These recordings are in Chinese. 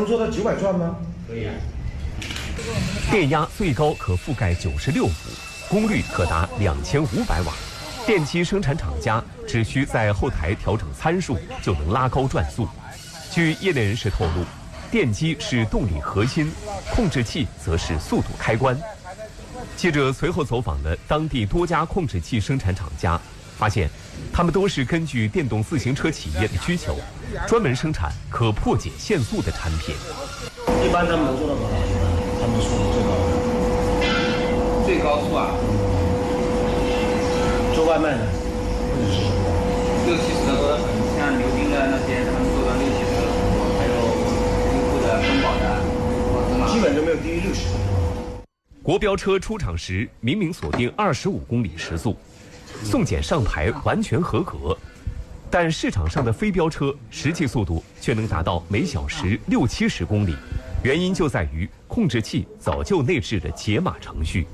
做到900转吗？ 可以啊。 电压最高可覆盖96伏，功率可达2500瓦。电机生产厂家只需在后台调整参数，就能拉高转速。据业内人士透露，电机是动力核心，控制器则是速度开关。记者随后走访了当地多家控制器生产厂家，发现他们都是根据电动自行车企业的需求，专门生产可破解限速的产品。 一般他们能做到多少？他们速度最高速啊， 做外卖的 60-70的多得很，像牛丁的那些，他们做到60-70的很多，还有优步的、奔宝的， 基本就没有低于60。 国标车出厂时明明锁定25公里时速，送检上牌完全合格，但市场上的非标车实际速度却能达到每小时60-70公里，原因就在于控制器早就内置了解码程序。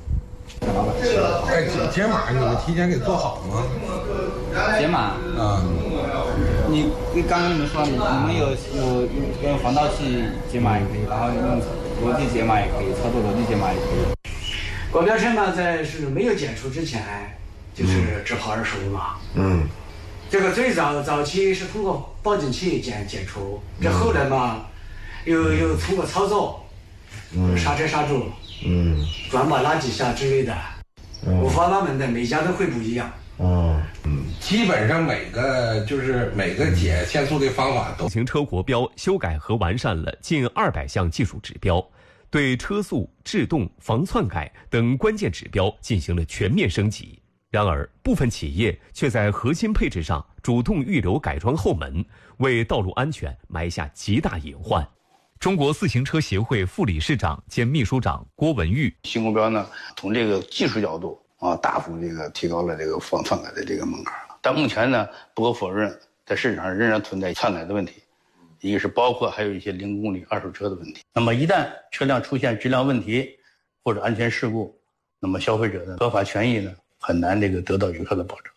解码你们提前给做好吗？ 解码啊， 你刚跟你们说，你们有用防盗器解码也可以，然后用逻辑解码也可以，操作逻辑解码也可以。 国标车呢，在是没有检出之前，就是只跑25码。这个最早期是通过报警器检出，这后来嘛，又通过操作，刹车刹住，转把拉几下之类的，五花八门的，每家都会不一样。 基本上每个解限速的方法都。 自行车国标修改和完善了近200项技术指标，对车速、制动、防篡改等关键指标进行了全面升级。然而，部分企业却在核心配置上主动预留改装后门，为道路安全埋下极大隐患。中国自行车协会副理事长兼秘书长郭文玉： 新国标呢，从这个技术角度大幅提高了这个防篡改的这个门槛。但目前呢，不可否认，在市场上仍然存在篡改的问题，一个是包括还有一些0公里二手车的问题。那么一旦车辆出现质量问题或者安全事故，那么消费者的合法权益呢，很难得到有效的保障。